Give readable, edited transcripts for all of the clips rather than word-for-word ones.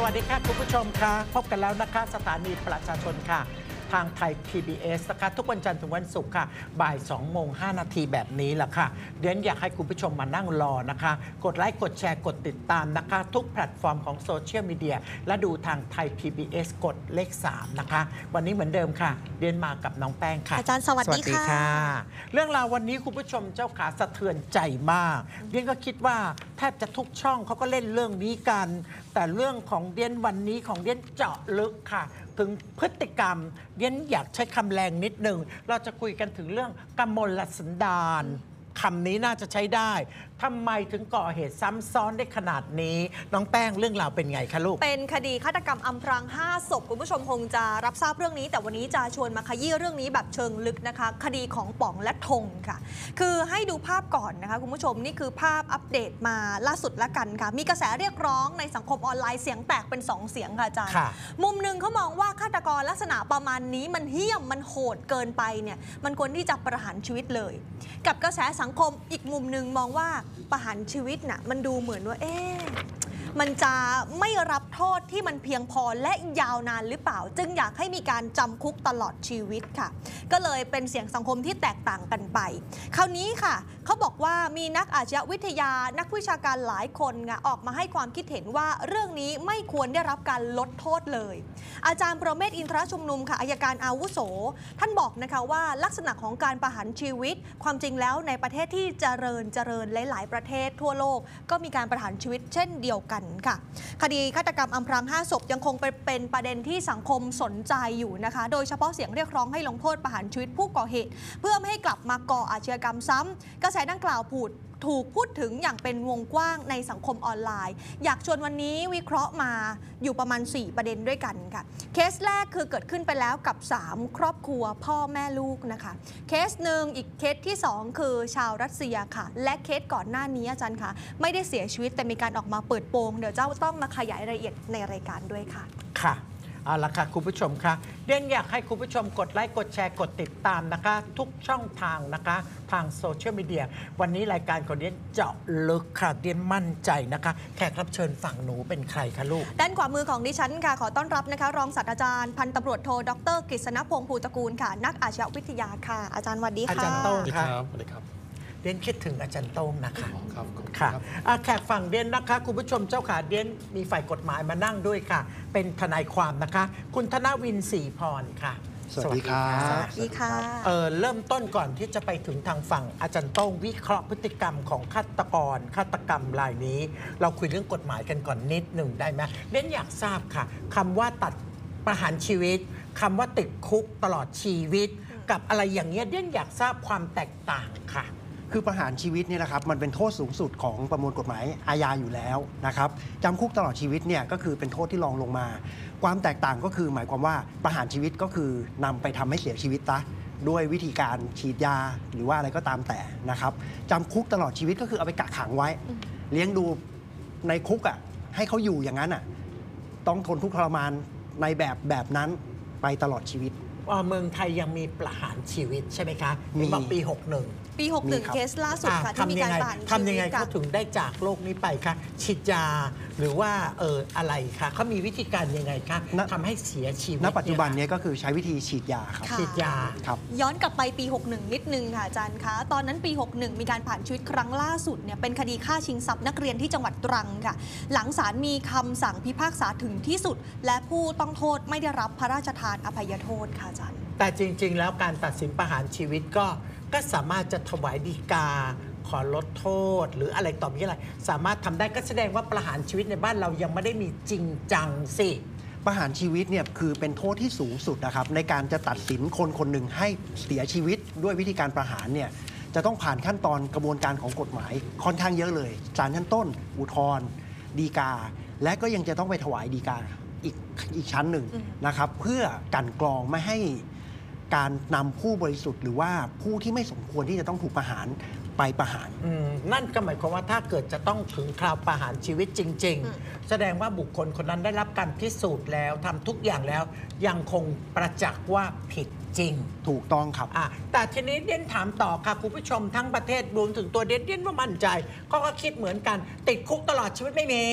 วัสดีค่ะคุณผู้ชมค่ะพบกันแล้วนะคะสถานีประชาชนค่ะทางไทย PBS นะคะทุกวันจันทร์ถึงวันศุกร์ค่ะบ่าย2:05 นาทีแบบนี้แหละค่ะเดี๋ยวอยากให้คุณผู้ชมมานั่งรอนะคะกดไลค์กดแชร์กดติดตามนะคะทุกแพลตฟอร์มของโซเชียลมีเดียและดูทางไทย PBS กดเลข 3 นะคะวันนี้เหมือนเดิมค่ะเรียนมากับน้องแป้งค่ะอาจารย์สวัสดีค่ะเรื่องราววันนี้คุณผู้ชมเจ้าขาสะเทือนใจมากเรียนก็คิดว่าแทบจะทุกช่องเขาก็เล่นเรื่องนี้กันแต่เรื่องของเดียนวันนี้ของเดียนเจาะลึกค่ะถึงพฤติกรรมเดียนอยากใช้คำแรงนิดนึงเราจะคุยกันถึงเรื่องกมลสันดานคำนี้น่าจะใช้ได้ทำไมถึงก่อเหตุซ้ำซ้อนได้ขนาดนี้น้องแป้งเรื่องราวเป็นไงคะลูกเป็นคดีฆาตกรรมอำพราง5 ศพคุณผู้ชมคงจะรับทราบเรื่องนี้แต่วันนี้จะชวนมาขยี้เรื่องนี้แบบเชิงลึกนะคะคดีของป๋องและธงค่ะคือให้ดูภาพก่อนนะคะคุณผู้ชมนี่คือภาพอัปเดตมาล่าสุดละกันค่ะมีกระแสเรียกร้องในสังคมออนไลน์เสียงแตกเป็น2 เสียงค่ะอาจารย์มุมหนึ่งเขามองว่าฆาตกรลักษณะประมาณนี้มันเหี้ยมมันโหดเกินไปเนี่ยมันควรที่จะประหารชีวิตเลยกับกระแสสังคมอีกมุมหนึ่งมองว่าประหารชีวิตน่ะมันดูเหมือนว่ามันจะไม่รับโทษที่มันเพียงพอและยาวนานหรือเปล่าจึงอยากให้มีการจำคุกตลอดชีวิตค่ะก็เลยเป็นเสียงสังคมที่แตกต่างกันไปคราวนี้ค่ะเขาบอกว่ามีนักอาชญาวิทยานักวิชาการหลายคนออกมาให้ความคิดเห็นว่าเรื่องนี้ไม่ควรได้รับการลดโทษเลยอาจารย์ประเมศอินทรชุมนุมค่ะอัยการอาวุโสท่านบอกนะคะว่าลักษณะของการประหารชีวิตความจริงแล้วในประเทศที่เจริญหลายๆประเทศทั่วโลกก็มีการประหารชีวิตเช่นเดียวกันค่ะคดีฆาตกรรมอำพราง5 ศพยังคงเป็นประเด็นที่สังคมสนใจอยู่นะคะโดยเฉพาะเสียงเรียกร้องให้ลงโทษประหารชีวิตผู้ก่อเหตุเพื่อไม่ให้กลับมาก่ออาชญากรรมซ้ำกระแสดังกล่าวถูกพูดถึงอย่างเป็นวงกว้างในสังคมออนไลน์อยากชวนวันนี้วิเคราะห์มาอยู่ประมาณ4 ประเด็นด้วยกันค่ะเคสแรกคือเกิดขึ้นไปแล้วกับ3 ครอบครัวพ่อแม่ลูกนะคะเคสหนึ่งอีกเคสที่2คือชาวรัสเซียค่ะและเคสก่อนหน้านี้อาจารย์คะไม่ได้เสียชีวิตแต่มีการออกมาเปิดโปงเดี๋ยวเจ้าต้องมาขยายรายละเอียดในรายการด้วยค่ะค่ะเอาละค่ะคุณผู้ชมคะเดียนอยากให้คุณผู้ชมกดไลค์กดแชร์กดติดตามนะคะทุกช่องทางนะคะทางโซเชียลมีเดียวันนี้รายการของเดียนเจาะลึกค่ะเดียนมั่นใจนะคะแขกรับเชิญฝั่งหนูเป็นใครคะลูกด้านขวามือของดิฉันค่ะขอต้อนรับนะคะรองศาสตราจารย์พันตำรวจโทดร.กฤษณพงษ์ภูตระกูลค่ะนักอาชญาวิทยาค่ะอาจารย์สวัสดีค่ะอาจารย์โต้งค่ะสวัสดีครับเดียนคิดถึงอาจารย์โต้งนะคะครับค่ะแขกฝั่งเดียนนะคะคุณผู้ชมเจ้าขาเดียนมีฝ่ายกฎหมายมานั่งด้วยค่ะเป็นทนายความนะคะคุณธนวินศรีพรค่ะสวัสดีครับสวัสดีค่ะเริ่มต้นก่อนที่จะไปถึงทางฝั่งอาจารย์โต้งวิเคราะห์พฤติกรรมของฆาตกรรมรายนี้เราคุยเรื่องกฎหมายกันก่อนนิดหนึ่งได้ไหมเดียนอยากทราบค่ะคำว่าตัดประหารชีวิตคำว่าติดคุกตลอดชีวิตกับอะไรอย่างเงี้ยเดียนอยากทราบความแตกต่างค่ะคือประหารชีวิตเนี่ยนะครับมันเป็นโทษสูงสุดของประมวลกฎหมายอาญาอยู่แล้วนะครับจำคุกตลอดชีวิตเนี่ยก็คือเป็นโทษที่รองลงมาความแตกต่างก็คือหมายความว่าประหารชีวิตก็คือนำไปทำให้เสียชีวิตซะด้วยวิธีการฉีดยาหรือว่าอะไรก็ตามแต่นะครับจำคุกตลอดชีวิตก็คือเอาไปกักขังไว้เลี้ยงดูในคุกอ่ะให้เขาอยู่อย่างนั้นอ่ะต้องทนทุกข์ทรมานในแบบนั้นไปตลอดชีวิตเมืองไทยยังมีประหารชีวิตใช่ไหมคะมีมาปี 61 ปี 61 เคสล่าสุดค่ะที่มีการประหารชีวิตทำยังไงเขาถึงได้จากโลกนี้ไปคะฉีดยาหรือว่าอะไรคะเขามีวิธีการยังไงคะทำให้เสียชีวิตณปัจจุบันนี้ก็คือใช้วิธีฉีดยาครับฉีดยาครับย้อนกลับไปปี 61 นิดนึงค่ะอาจารย์คะตอนนั้นปี 61 มีการผ่านชีวิตครั้งล่าสุดเนี่ยเป็นคดีฆ่าชิงทรัพย์นักเรียนที่จังหวัดตรังค่ะหลังศาลมีคำสั่งพิพากษาถึงที่สุดและผู้ต้องโทษไม่ได้รับพระราชทานอภัยโทษค่ะอาจารย์แต่จริงๆแล้วการตัดสินประหารชีวิตก็สามารถจะถวายฎีกาขอลดโทษหรืออะไรต่อมีอะไรสามารถทำได้ก็แสดงว่าประหารชีวิตในบ้านเรายังไม่ได้มีจริงจังสิประหารชีวิตเนี่ยคือเป็นโทษที่สูงสุดนะครับในการจะตัดสินคนคนหนึ่งให้เสียชีวิตด้วยวิธีการประหารเนี่ยจะต้องผ่านขั้นตอนกระบวนการของกฎหมายค่อนข้างเยอะเลยศาลชั้นต้นอุทธรณ์ฎีกาและก็ยังจะต้องไปถวายฎีกาอีกชั้นหนึ่งนะครับเพื่อกันกรองไม่ให้การนำผู้บริสุทธิ์หรือว่าผู้ที่ไม่สมควรที่จะต้องถูกประหารไปประหารนั่นก็หมายความว่าถ้าเกิดจะต้องถึงคราวประหารชีวิตจริงๆแสดงว่าบุคคลคนนั้นได้รับการพิสูจน์แล้วทำทุกอย่างแล้วยังคงประจักษ์ว่าผิดจริงถูกต้องครับแต่ทีนี้เดียนถามต่อค่ะคุณผู้ชมทั้งประเทศรวมถึงตัวเดียนว่ามั่นใจก็คิดเหมือนกันติดคุกตลอดชีวิตไม่มี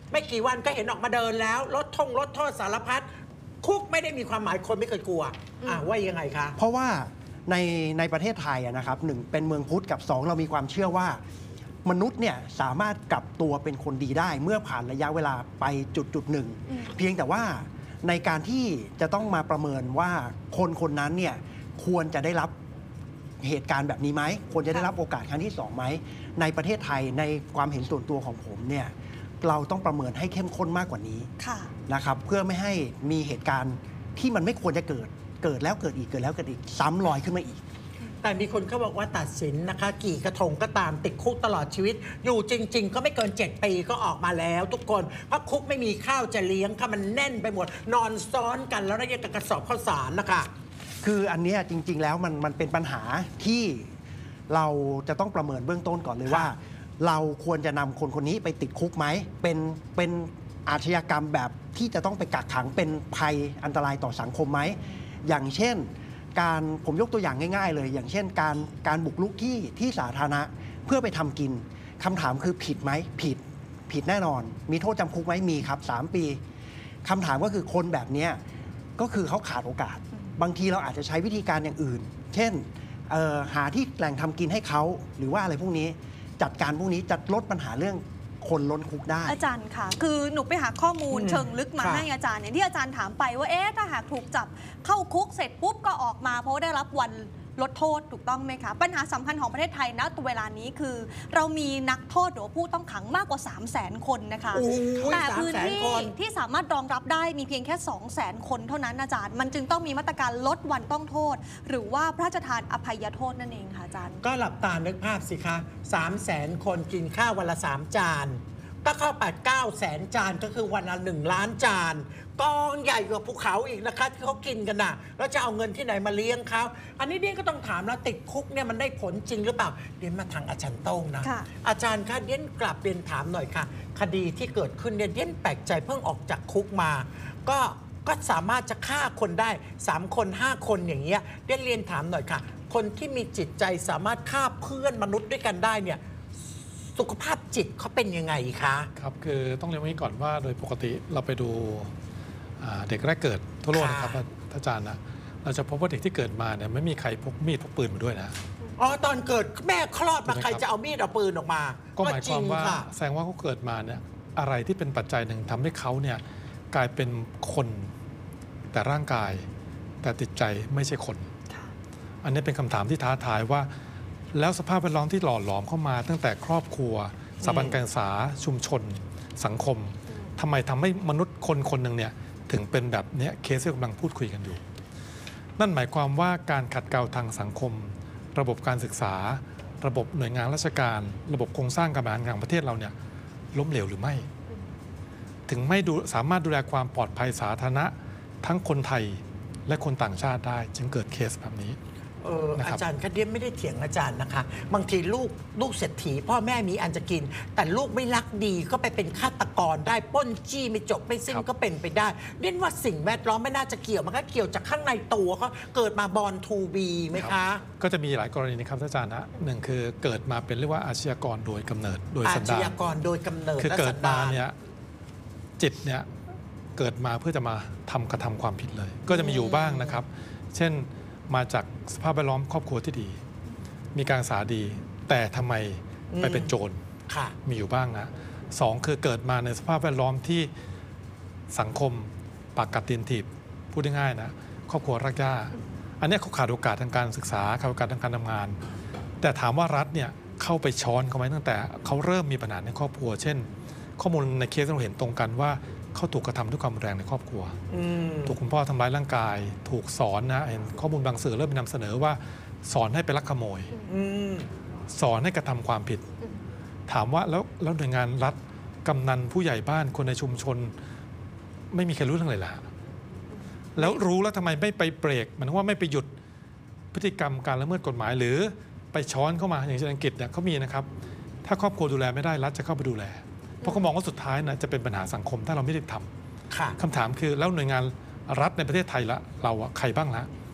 ไม่กี่วันก็เห็นออกมาเดินแล้วลดโทษสารพัดคุกไม่ได้มีความหมายคนไม่เคยกลัวว่ายังไงคะเพราะว่าในประเทศไทยนะครับหนึ่งเป็นเมืองพุทธกับ2เรามีความเชื่อว่ามนุษย์เนี่ยสามารถกลับตัวเป็นคนดีได้เมื่อผ่านระยะเวลาไปจุดหนึ่งเพียงแต่ว่าในการที่จะต้องมาประเมินว่าคนนั้นเนี่ยควรจะได้รับเหตุการณ์แบบนี้ไหมควรจะได้รับโอกาสครั้งที่2ไหมในประเทศไทยในความเห็นส่วนตัวของผมเนี่ยเราต้องประเมินให้เข้มข้นมากกว่านี้นะครับเพื่อไม่ให้มีเหตุการณ์ที่มันไม่ควรจะเกิดแล้วเกิดอีกซ้ำรอยขึ้นมาอีกแต่มีคนเขาบอกว่าตัดสินนะคะกี่กระทงก็ตามติดคุกตลอดชีวิตอยู่จริงๆก็ไม่เกิน7 ปีก็ออกมาแล้วทุกคนเพราะคุกไม่มีข้าวจะเลี้ยงค่ะมันแน่นไปหมดนอนซ้อนกันแล้วระยะกระสอบข้าวสารนะคะคืออันนี้จริงๆแล้วมันเป็นปัญหาที่เราจะต้องประเมินเบื้องต้นก่อนเลยว่าเราควรจะนำคนนี้ไปติดคุกไหมเป็นอาชญากรรมแบบที่จะต้องไปกักขังเป็นภัยอันตรายต่อสังคมไหมอย่างเช่นผมยกตัวอย่างง่ายๆเลยอย่างเช่นการบุกรุกที่สาธารณะเพื่อไปทำกินคำถามคือผิดไหมผิดแน่นอนมีโทษจำคุกไหมมีครับ3 ปีคำถามก็คือคนแบบนี้ก็คือเขาขาดโอกาสบางทีเราอาจจะใช้วิธีการอย่างอื่นเช่นหาที่แหล่งทำกินให้เขาหรือว่าอะไรพวกนี้จัดการพวกนี้จะลดปัญหาเรื่องคนล้นคุกได้อาจารย์ค่ะคือหนูไปหาข้อมูลเชิงลึกมาให้อาจารย์อย่างที่อาจารย์ถามไปว่าถ้าหากถูกจับเข้าคุกเสร็จปุ๊บก็ออกมาเพราะได้รับวันลดโทษถูกต้องไหมคะปัญหาสำคัญของประเทศไทยณตัวเวลานี้คือเรามีนักโทษหรือผู้ต้องขังมากกว่า 300,000 คนนะคะแต่พื้นที่ที่สามารถรองรับได้มีเพียงแค่ 200,000 คนเท่านั้นอาจารย์มันจึงต้องมีมาตรการลดวันต้องโทษหรือว่าพระราชทานอภัยโทษนั่นเองค่ะอาจารย์ก็หลับตานึกภาพสิคะ300,000 คนกินข้าววันละ3 จานก็เข้าไป900,000 จานก็คือวันละ1 ล้านจานกองใหญ่กว่าภูเขาอีกนะคะที่เขากินกันน่ะแล้วจะเอาเงินที่ไหนมาเลี้ยงเขาอันนี้เดียนก็ต้องถามแล้วติดคุกเนี่ยมันได้ผลจริงหรือเปล่าเดียนมาทางอาจารย์โต้งนะอาจารย์คะเดียนกลับเรียนถามหน่อยค่ะคดีที่เกิดขึ้นเดียนแปลกใจเพิ่งออกจากคุกมาก็สามารถจะฆ่าคนได้3 คน 5 คนอย่างเงี้ยเรียนถามหน่อยค่ะคนที่มีจิตใจสามารถฆ่าเพื่อนมนุษย์ด้วยกันได้เนี่ยสุขภาพจิตเขาเป็นยังไงคะครับคือต้องเรียนไว้ก่อนว่าโดยปกติเราไปดูเด็กแรกเกิดทั่วโลกนะครับอาจารย์นะเราจะพบว่าเด็กที่เกิดมาเนี่ยไม่มีใครพกมีดพกปืนมาด้วยนะตอนเกิดแม่คลอดมาใครจะเอามีดเอาปืนออกมาก็หมายความว่าแสดงว่าเขาเกิดมาเนี่ยอะไรที่เป็นปัจจัยหนึ่งทำให้เขาเนี่ยกลายเป็นคนแต่ร่างกายแต่จิตใจไม่ใช่คนอันนี้เป็นคำถามที่ท้าทายว่าแล้วสภาพแวดล้อมที่หล่อหลอมเข้ามาตั้งแต่ครอบครัวสถาบันการศึกษาชุมชนสังคมทำให้มนุษย์คนหนึ่งเนี่ยถึงเป็นแบบนี้เคสที่กำลังพูดคุยกันอยู่นั่นหมายความว่าการขัดเกลาทางสังคมระบบการศึกษาระบบหน่วยงานราชการระบบโครงสร้างการบริหารงานประเทศเราเนี่ยล้มเหลวหรือไม่ถึงไม่สามารถดูแลความปลอดภัยสาธารณะทั้งคนไทยและคนต่างชาติได้จึงเกิดเคสแบบนี้อาจารย์คะเดียนไม่ได้เถียงอาจารย์นะคะบางทีลูกเศรษฐีพ่อแม่มีอันจะกินแต่ลูกไม่รักดีก็ไปเป็นฆาตกรได้ปล้นจี้ไม่จบไม่สิ้นก็เป็นไปได้เดียนว่าสิ่งแวดล้อมไม่น่าจะเกี่ยวมันก็เกี่ยวจากข้างในตัวเขาเกิดมาบอร์นทูบีไหมคะก็จะมีหลายกรณีนะครับอาจารย์นะหนึ่งคือเกิดมาเป็นเรียกว่าอาชญากรโดยกำเนิดโดยสันดานอาชญากรโดยกำเนิดคือเกิดมาเนี่ยจิตเนี่ยเกิดมาเพื่อจะมากระทำความผิดเลยก็จะมีอยู่บ้างนะครับเช่นมาจากสภาพแวดล้อมครอบครัวที่ดีมีการศึกษาดีแต่ทำไมไปเป็นโจรมีอยู่บ้างนะ2คือเกิดมาในสภาพแวดล้อมที่สังคมปากกัดตีนถีบพูดง่ายๆนะครอบครัวรักย่าอันนี้เขาขาดโอกาสทางการศึกษาขาดโอกาสทางการทำงานแต่ถามว่ารัฐเนี่ยเข้าไปช้อนเขาไหมตั้งแต่เขาเริ่มมีปัญหาในครอบครัวเช่นข้อมูลในเคสเราเห็นตรงกันว่าเขาถูกกระทำด้วยความรุนแรงในครอบครัวถูกคุณพ่อทำร้ายร่างกายถูกสอนนะเห็นข้อมูลบางสื่อเริ่มนำเสนอว่าสอนให้ไปลักขโมยสอนให้กระทำความผิดถามว่าแล้วหน่วยงานรัฐกำนันผู้ใหญ่บ้านคนในชุมชนไม่มีใครรู้เรื่องเลยล่ะแล้วรู้แล้วทำไมไม่ไปเบรกหมายถึงว่าไม่ไปหยุดพฤติกรรมการละเมิดกฎหมายหรือไปช้อนเข้ามาอย่างเช่นอังกฤษเนี่ยเขามีนะครับถ้าครอบครัวดูแลไม่ได้รัฐจะเข้าไปดูแลเพราะเขามองว่าสุดท้ายนะจะเป็นปัญหาสังคมถ้าเราไม่ได้ทำคำถามคือแล้วหน่วยงานรัฐในประเทศไทยละเราใครบ้างละ